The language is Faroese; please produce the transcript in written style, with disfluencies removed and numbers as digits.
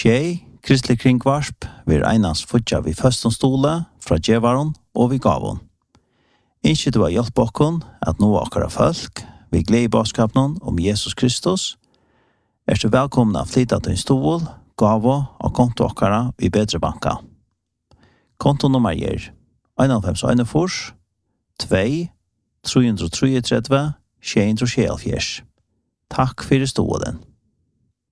Tjej, kristelig kringvarsp, vi einans futja vi føstonstole fra djevaron og vi gavon. Innskje du har hjelp okkon at nå akkara folk, vi gleder i baskapen om Jesus Kristus, du velkomna å flytta til en stol, gavo og konto akkara vi bedre banka. Kontonummer er 91 2 333 674. Takk for stolen.